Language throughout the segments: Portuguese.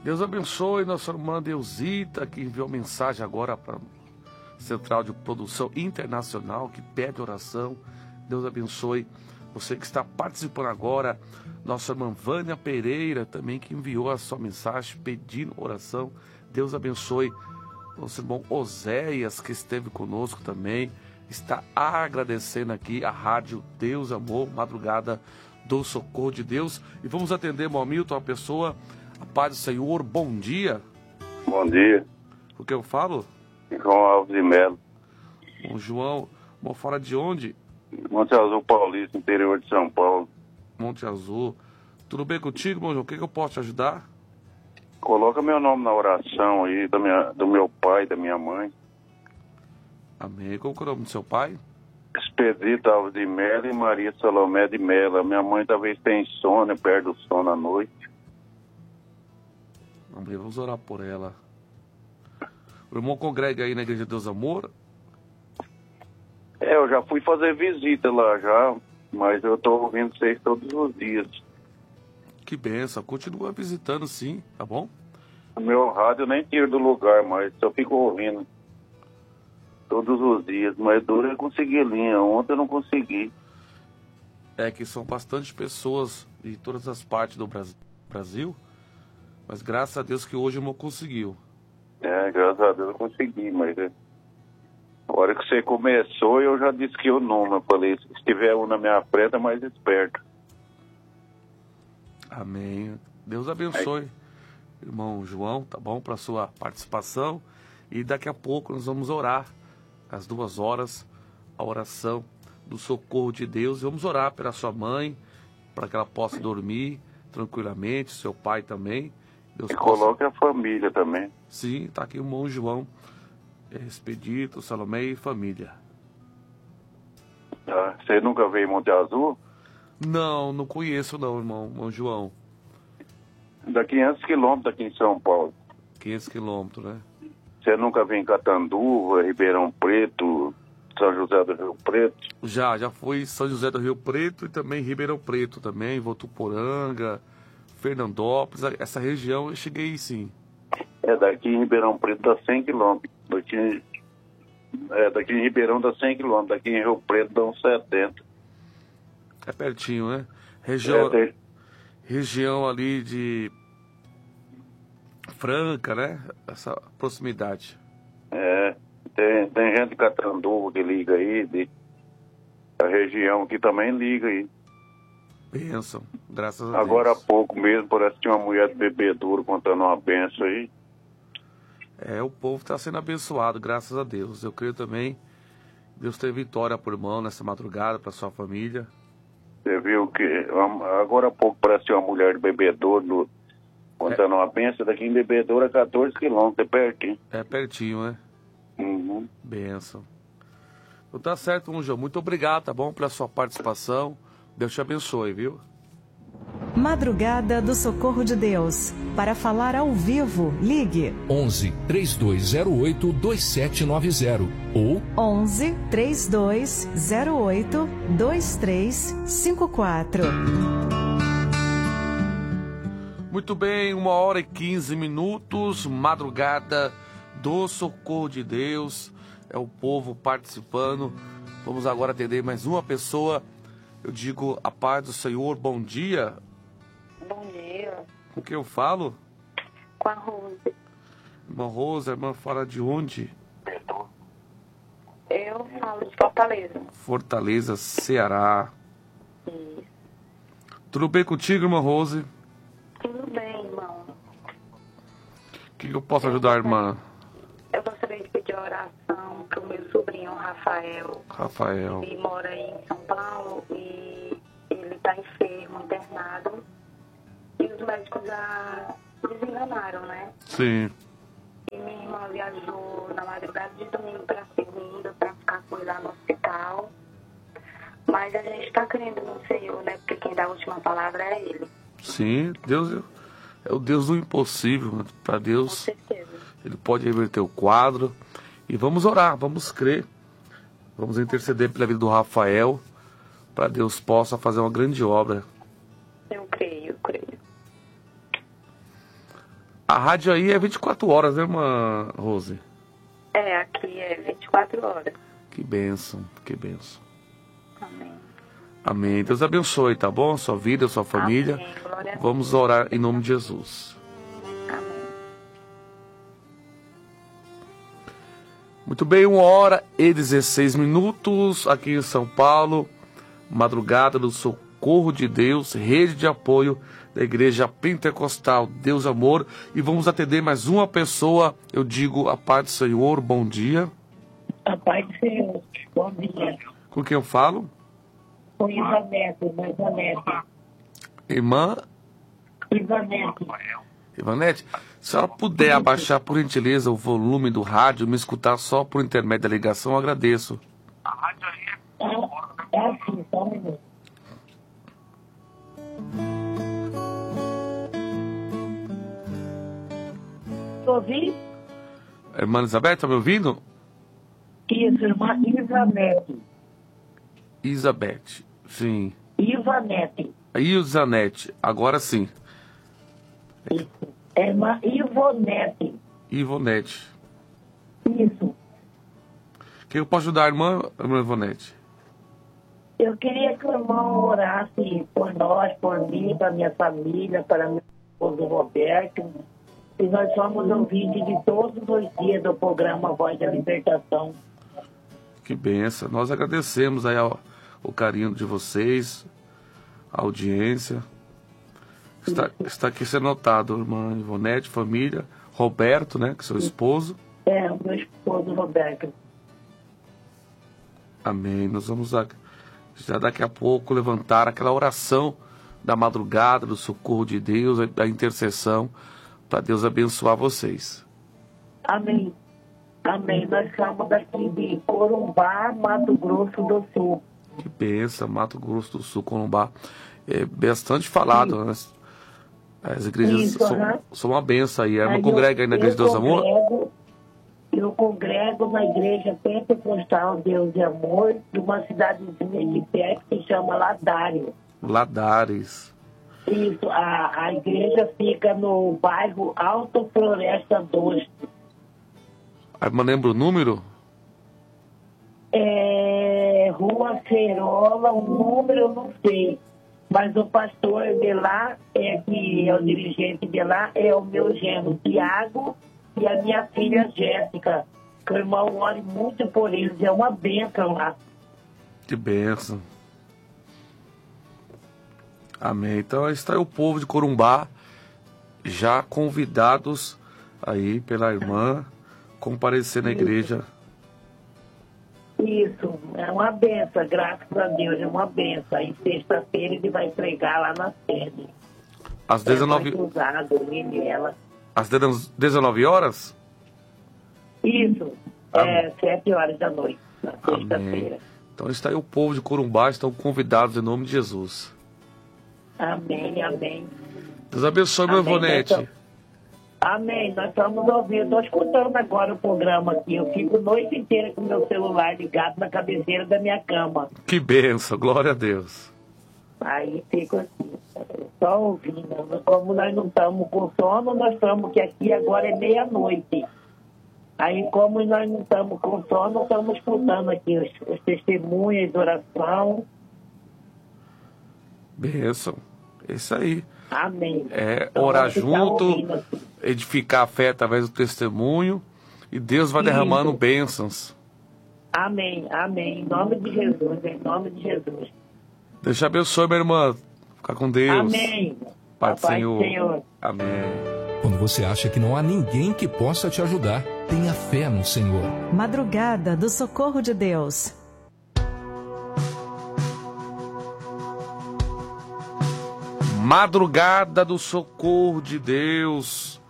Deus abençoe nossa irmã Deusita, que enviou mensagem agora para a Central de Produção Internacional, que pede oração. Deus abençoe você que está participando agora. Nossa irmã Vânia Pereira também, que enviou a sua mensagem pedindo oração. Deus abençoe nosso irmão Oséias, que esteve conosco também. Está agradecendo aqui a Rádio Deus Amor, Madrugada do Socorro de Deus. E vamos atender, irmão Hamilton, a pessoa. A paz do Senhor, bom dia. Bom dia. O que eu falo? João Alves de Melo. Bom, João, bom, fora de onde? Monte Azul Paulista, interior de São Paulo. Monte Azul. Tudo bem contigo, bom João? O que eu posso te ajudar? Coloca meu nome na oração aí, do meu pai, da minha mãe. Amém. Qual que é o nome do seu pai? Expedito Alves de Melo e Maria Salomé de Melo. Minha mãe talvez tenha insônia, perde o sono à noite. Amém. Vamos orar por ela. O irmão congrega aí na Igreja de Deus Amor? Eu já fui fazer visita lá já, mas eu estou ouvindo vocês todos os dias. Que benção. Continua visitando sim, tá bom? O meu rádio eu nem tiro do lugar, mas eu fico ouvindo todos os dias. Mas duro é conseguir linha. Ontem eu não consegui. É que são bastante pessoas de todas as partes do Brasil, mas graças a Deus que hoje o irmão conseguiu. Graças a Deus eu consegui, mas a hora que você começou eu já disse que o número. Eu falei, se tiver um na minha frente é mais esperto. Amém. Deus abençoe, irmão João, tá bom? Para sua participação. E daqui a pouco nós vamos orar, às 2 horas, a oração do socorro de Deus. E vamos orar pela sua mãe, para que ela possa dormir tranquilamente, seu pai também. Deus coloque a família também. Sim, tá aqui o irmão João, Expedito, Salomé e família. Você nunca veio em Monte Azul? Não conheço não, irmão João. Dá 500 quilômetros aqui em São Paulo. 500 quilômetros, né? Você nunca veio em Catanduva, Ribeirão Preto, São José do Rio Preto? Já fui em São José do Rio Preto e também Ribeirão Preto também, Votuporanga, Fernandópolis, essa região eu cheguei sim. Daqui em Ribeirão Preto dá 100 quilômetros. Daqui em Ribeirão dá 100 quilômetros, daqui em Rio Preto dá uns 70. É pertinho, né? Região ali de Franca, né? Essa proximidade. Tem gente de Catanduva que liga aí, a região que também liga aí. Bênção, graças a Deus. Agora há pouco mesmo, parece que tinha uma mulher de Bebedouro contando uma bênção aí. O povo está sendo abençoado, graças a Deus. Eu creio também, Deus tem vitória por irmão nessa madrugada, para sua família. Você viu que agora há pouco parece que uma mulher de Bebedouro contando uma bênção. Daqui em Bebedouro é 14 quilômetros, é pertinho. É pertinho, né? Uhum. Bênção. Então tá certo, João. Muito obrigado, tá bom, pela sua participação. Deus te abençoe, viu? Madrugada do Socorro de Deus. Para falar ao vivo, ligue 11 3208 2790 ou 11 3208 2354. Muito bem, 1h15, Madrugada do Socorro de Deus. É o povo participando. Vamos agora atender mais uma pessoa. Eu digo a paz do Senhor, bom dia. Bom dia. Com quem eu falo? Com a Rose. Irmã Rosa, irmã fala de onde? Eu falo de Fortaleza. Fortaleza, Ceará. Isso. Tudo bem contigo, irmã Rose? Tudo bem, irmão. O que eu posso ajudar, irmã? Eu gostaria de pedir oração para o meu sobrinho, Rafael. Ele mora aí em São Paulo e ele está enfermo, internado. E os médicos já desenganaram, né? Sim. E minha irmã viajou na madrugada de domingo para segunda para ficar com ele lá no hospital. Mas a gente está crendo no Senhor, né? Porque quem dá a última palavra é Ele. Sim, Deus é o Deus do impossível. Para Deus, com certeza, Ele pode reverter o quadro. E vamos orar, vamos crer. Vamos interceder pela vida do Rafael, para Deus possa fazer uma grande obra. eu creio. A rádio aí é 24 horas, né, irmã Rose? Aqui é 24 horas. Que bênção, que bênção. Amém. Amém. Deus abençoe, tá bom? Sua vida, sua família. Amém. Glória a Deus. Vamos orar em nome de Jesus. Amém. Muito bem, 1h16 aqui em São Paulo. Madrugada do Socorro de Deus, rede de apoio da Igreja Pentecostal Deus Amor. E vamos atender mais uma pessoa. Eu digo a paz do Senhor, bom dia. A paz do Senhor, bom dia. Com quem eu falo? Com Ivanete. Irmã? Ivanete, se a senhora puder abaixar, por gentileza, o volume do rádio, me escutar só por intermédio da ligação, eu agradeço. A rádio aí é assim, só um minuto. Ouvi? Irmã Elizabeth, tá me ouvindo? Isso, irmã Ivanete. Isabeth, sim. Ivanete. Ivanete, agora sim. Isso. É irmã Ivonete. Ivonete. Isso. O que eu posso ajudar, irmã Ivonete? Eu queria que o irmão orasse por nós, por mim, para minha família, para meu esposo Roberto. E nós somos ouvintes de todos os dias do programa Voz da Libertação. Que benção. Nós agradecemos aí o carinho de vocês, a audiência. Está aqui sendo notado, irmã Ivonete, família, Roberto, né, que é seu esposo. É, o meu esposo Roberto. Amém. Nós vamos já daqui a pouco levantar aquela oração da madrugada, do socorro de Deus, da intercessão, para Deus abençoar vocês. Amém. Amém. Nós estamos daqui de Corumbá, Mato Grosso do Sul. Que benção, Mato Grosso do Sul, Corumbá. É bastante falado, né? As igrejas são uma benção aí. Não congrega aí na Igreja de Deus Amor? Eu congrego na Igreja Pentecostal Deus e Amor, de uma cidadezinha de perto que se chama Ladares. Ladares. Isso, a igreja fica no bairro Alto Floresta 2. Aí, mas lembra o número? Rua Cerola, o número eu não sei. Mas o pastor de lá, que é o dirigente de lá, é o meu genro Tiago e a minha filha Jéssica. Que o irmão ore muito por eles, é uma bênção lá. Que bênção. Amém. Então está aí o povo de Corumbá, já convidados aí pela irmã, comparecer na igreja. Isso, é uma benção, graças a Deus, é uma benção. Aí sexta-feira ele vai pregar lá na sede. Às 19 Às 19 horas? Isso, 7 horas da noite, na sexta-feira. Então está aí o povo de Corumbá, estão convidados em nome de Jesus. Amém, amém. Deus abençoe, meu Ivonete. Amém, nós estamos ouvindo, estou escutando agora o programa aqui. Eu fico a noite inteira com o meu celular ligado na cabeceira da minha cama. Que benção, glória a Deus. Aí fico assim, só ouvindo. Como nós não estamos com sono, nós estamos que aqui agora é meia-noite. Aí como nós não estamos com sono, estamos escutando aqui os testemunhos, oração. Benção, é isso aí. Amém. Orar junto, edificar a fé através do testemunho, e Deus vai derramando bênçãos. Amém, amém. Em nome de Jesus, em nome de Jesus. Deus te abençoe, minha irmã. Fica com Deus. Amém. Pai do Senhor. Amém. Quando você acha que não há ninguém que possa te ajudar, tenha fé no Senhor. Madrugada do Socorro de Deus. Madrugada do Socorro de Deus,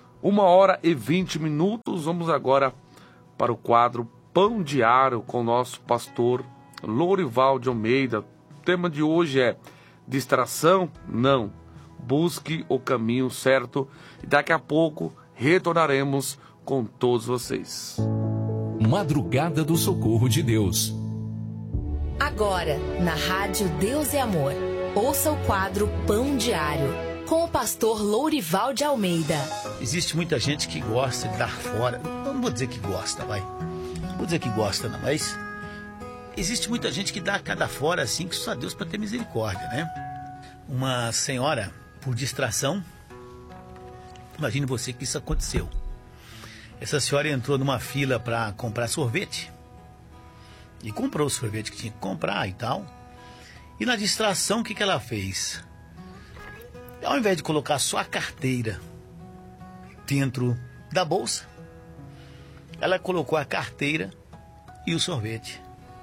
1h20. Vamos agora para o quadro Pão Diário com o nosso pastor Lorival de Almeida. O tema de hoje é distração? Não. Busque o caminho certo. E daqui a pouco retornaremos com todos vocês. Madrugada do Socorro de Deus. Agora, na Rádio Deus e Amor. Ouça o quadro Pão Diário, com o pastor Lourival de Almeida. Existe muita gente que gosta de dar fora. Não vou dizer que gosta, vai. Não vou dizer que gosta, não, mas existe muita gente que dá cada fora assim que só Deus para ter misericórdia, né? Uma senhora, por distração, imagine você que isso aconteceu. Essa senhora entrou numa fila para comprar sorvete. E comprou o sorvete que tinha que comprar e tal. E na distração, o que ela fez? Ao invés de colocar só a carteira dentro da bolsa, ela colocou a carteira e o sorvete.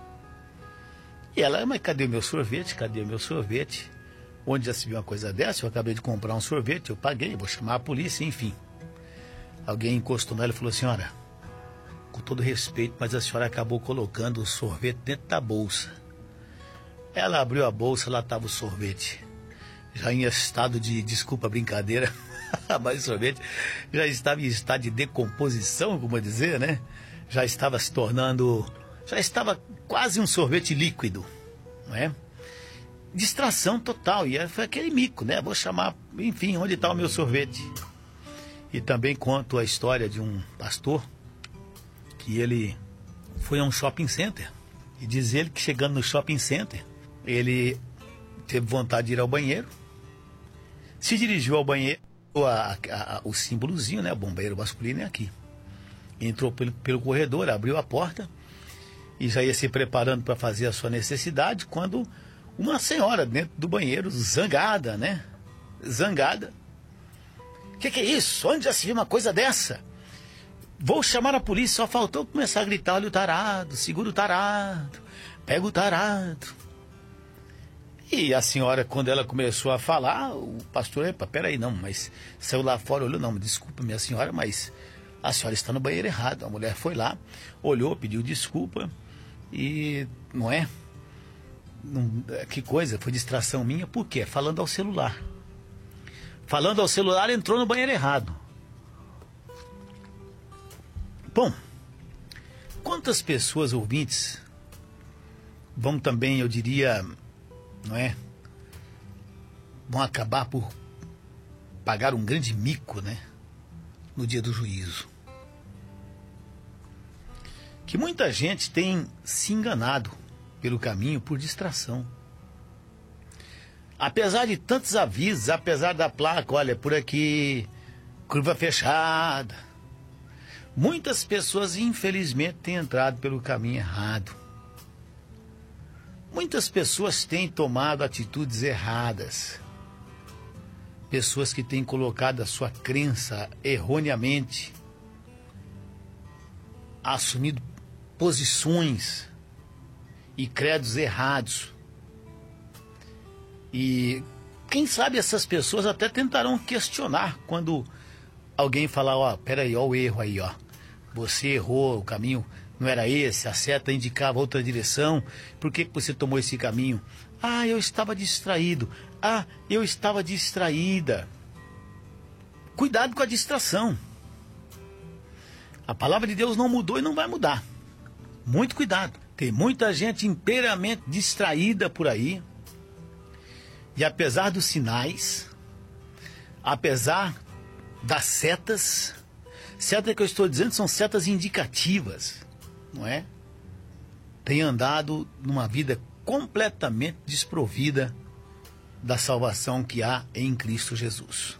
E ela, mas cadê o meu sorvete? Cadê o meu sorvete? Onde já se viu uma coisa dessa? Eu acabei de comprar um sorvete, eu paguei, vou chamar a polícia, enfim. Alguém encostou nela e falou: senhora, com todo respeito, mas a senhora acabou colocando o sorvete dentro da bolsa. Ela abriu a bolsa, lá estava o sorvete. Já em estado de, desculpa a brincadeira, mas o sorvete já estava em estado de decomposição, como dizer, né? Já estava se tornando, já estava quase um sorvete líquido, não é? Distração total, e foi aquele mico, né? Vou chamar, enfim, onde está o meu sorvete? E também conto a história de um pastor que ele foi a um shopping center, e diz ele que chegando no shopping center, ele teve vontade de ir ao banheiro, se dirigiu ao banheiro, o símbolozinho, né? O bombeiro masculino é aqui. Entrou pelo corredor, abriu a porta e já ia se preparando para fazer a sua necessidade, quando uma senhora dentro do banheiro, zangada, né? Zangada. Que é isso? Onde já se viu uma coisa dessa? Vou chamar a polícia, só faltou começar a gritar: olha o tarado, segura o tarado, pega o tarado. E a senhora, quando ela começou a falar, o pastor: epa, peraí, não, mas saiu lá fora, olhou: não, desculpa minha senhora, mas a senhora está no banheiro errado. A mulher foi lá, olhou, pediu desculpa e, não é? Que coisa, foi distração minha, por quê? Falando ao celular. Falando ao celular, entrou no banheiro errado. Bom, quantas pessoas ouvintes vão também, eu diria, não é? Vão acabar por pagar um grande mico, né? No dia do juízo. Que muita gente tem se enganado pelo caminho por distração. Apesar de tantos avisos, apesar da placa: olha, por aqui, curva fechada. Muitas pessoas, infelizmente, têm entrado pelo caminho errado. Muitas pessoas têm tomado atitudes erradas. Pessoas que têm colocado a sua crença erroneamente, assumido posições e credos errados. E quem sabe essas pessoas até tentarão questionar quando alguém falar: ó, peraí, ó o erro aí, ó. Você errou, o caminho não era esse, a seta indicava outra direção, por que você tomou esse caminho? Ah, eu estava distraído. Ah, eu estava distraída. Cuidado com a distração. A palavra de Deus não mudou e não vai mudar. Muito cuidado. Tem muita gente inteiramente distraída por aí. E apesar dos sinais, apesar das setas, seta que eu estou dizendo são setas indicativas, não é? Tem andado numa vida completamente desprovida da salvação que há em Cristo Jesus.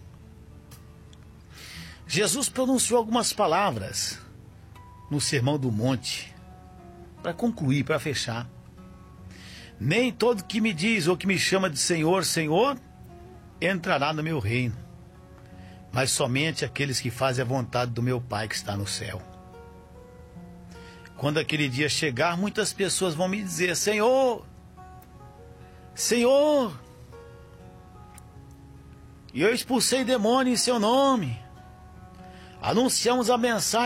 Jesus pronunciou algumas palavras no Sermão do Monte, para concluir, para fechar. Nem todo que me diz ou que me chama de Senhor, Senhor, entrará no meu reino, mas somente aqueles que fazem a vontade do meu Pai que está no céu. Quando aquele dia chegar, muitas pessoas vão me dizer: Senhor, Senhor, e eu expulsei demônio em seu nome, anunciamos a mensagem